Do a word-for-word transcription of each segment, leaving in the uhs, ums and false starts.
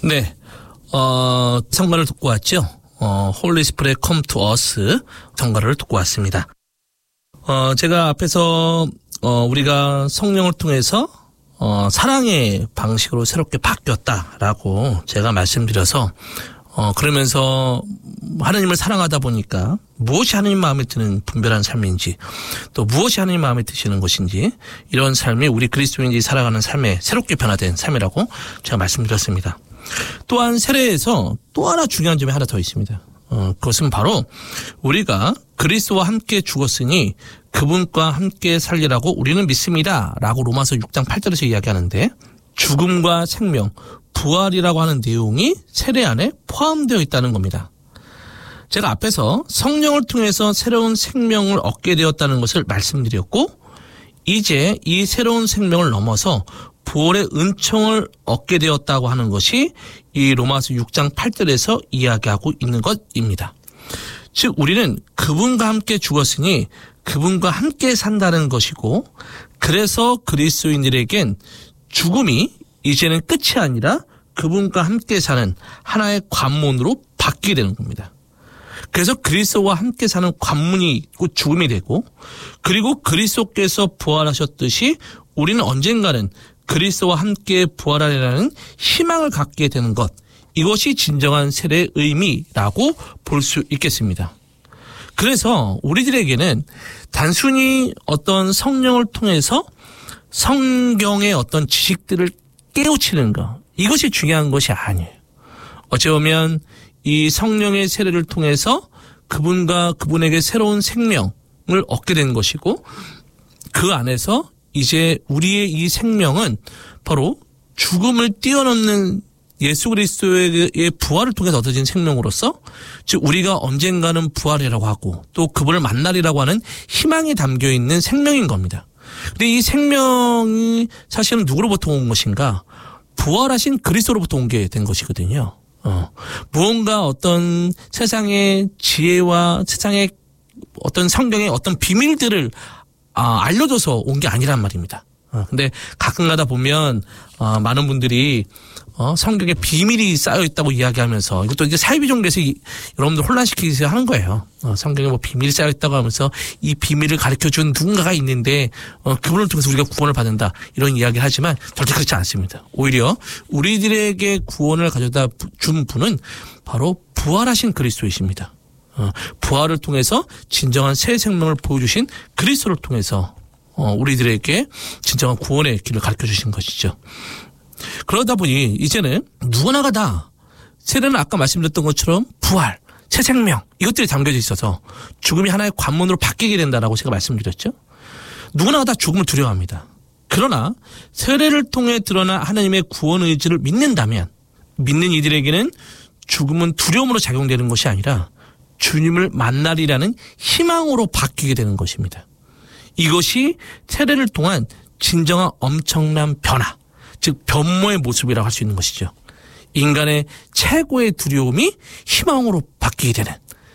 네, 어, 성가를 듣고 왔죠. 어, Holy Spirit Come to Us 성가를 듣고 왔습니다. 어, 제가 앞에서 어, 우리가 성령을 통해서 어, 사랑의 방식으로 새롭게 바뀌었다라고 제가 말씀드려서 어, 그러면서 하나님을 사랑하다 보니까 무엇이 하나님 마음에 드는 분별한 삶인지 또 무엇이 하나님 마음에 드시는 것인지 이런 삶이 우리 그리스도인들이 살아가는 삶에 새롭게 변화된 삶이라고 제가 말씀드렸습니다. 또한 세례에서 또 하나 중요한 점이 하나 더 있습니다. 어, 그것은 바로 우리가 그리스도와 함께 죽었으니 그분과 함께 살리라고 우리는 믿습니다 라고 로마서 육 장 팔 절에서 이야기하는데 죽음과 생명, 부활이라고 하는 내용이 세례 안에 포함되어 있다는 겁니다. 제가 앞에서 성령을 통해서 새로운 생명을 얻게 되었다는 것을 말씀드렸고 이제 이 새로운 생명을 넘어서 부활의 은총을 얻게 되었다고 하는 것이 이 로마서 육 장 팔 절에서 이야기하고 있는 것입니다. 즉 우리는 그분과 함께 죽었으니 그분과 함께 산다는 것이고 그래서 그리스도인들에겐 죽음이 이제는 끝이 아니라 그분과 함께 사는 하나의 관문으로 바뀌게 되는 겁니다. 그래서 그리스도와 함께 사는 관문이 있고 죽음이 되고 그리고 그리스도께서 부활하셨듯이 우리는 언젠가는 그리스도와 함께 부활하리라는 희망을 갖게 되는 것, 이것이 진정한 세례의 의미라고 볼 수 있겠습니다. 그래서 우리들에게는 단순히 어떤 성령을 통해서 성경의 어떤 지식들을 깨우치는 것, 이것이 중요한 것이 아니에요. 어찌 보면 이 성령의 세례를 통해서 그분과 그분에게 새로운 생명을 얻게 된 것이고 그 안에서 이제 우리의 이 생명은 바로 죽음을 뛰어넘는 예수 그리스도의 부활을 통해서 얻어진 생명으로서 즉 우리가 언젠가는 부활이라고 하고 또 그분을 만나리라고 하는 희망이 담겨있는 생명인 겁니다. 근데 이 생명이 사실은 누구로부터 온 것인가? 부활하신 그리스도로부터 온 게 된 것이거든요. 어, 무언가 어떤 세상의 지혜와 세상의 어떤 성경의 어떤 비밀들을 아, 알려줘서 온 게 아니란 말입니다. 어, 근데 가끔가다 보면 어, 많은 분들이 어, 성경에 비밀이 쌓여 있다고 이야기하면서 이것도 이제 사이비 종교에서 이, 여러분들 혼란시키기 위해서 하는 거예요. 어, 성경에 뭐 비밀이 쌓여 있다고 하면서 이 비밀을 가르쳐준 누군가가 있는데 어, 그분을 통해서 우리가 구원을 받는다 이런 이야기를 하지만 절대 그렇지 않습니다. 오히려 우리들에게 구원을 가져다 준 분은 바로 부활하신 그리스도이십니다. 어, 부활을 통해서 진정한 새 생명을 보여주신 그리스도를 통해서 어, 우리들에게 진정한 구원의 길을 가르쳐 주신 것이죠. 그러다 보니 이제는 누구나가 다 세례는 아까 말씀드렸던 것처럼 부활, 새 생명 이것들이 담겨져 있어서 죽음이 하나의 관문으로 바뀌게 된다라고 제가 말씀드렸죠. 누구나가 다 죽음을 두려워합니다. 그러나 세례를 통해 드러난 하나님의 구원 의지를 믿는다면 믿는 이들에게는 죽음은 두려움으로 작용되는 것이 아니라 주님을 만나리라는 희망으로 바뀌게 되는 것입니다. 이것이 세례를 통한 진정한 엄청난 변화, 즉 변모의 모습이라고 할 수 있는 것이죠. 인간의 최고의 두려움이 희망으로 바뀌게 되는,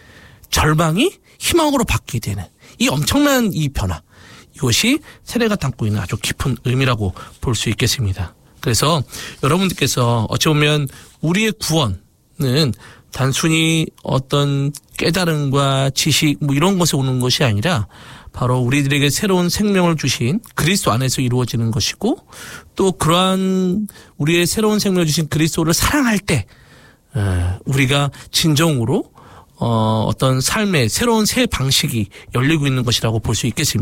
절망이 희망으로 바뀌게 되는 이 엄청난 이 변화, 이것이 세례가 담고 있는 아주 깊은 의미라고 볼 수 있겠습니다. 그래서 여러분들께서 어찌 보면 우리의 구원은 단순히 어떤 깨달음과 지식 뭐 이런 것에 오는 것이 아니라 바로 우리들에게 새로운 생명을 주신 그리스도 안에서 이루어지는 것이고 또 그러한 우리의 새로운 생명을 주신 그리스도를 사랑할 때 우리가 진정으로 어떤 삶의 새로운 새 방식이 열리고 있는 것이라고 볼 수 있겠습니다.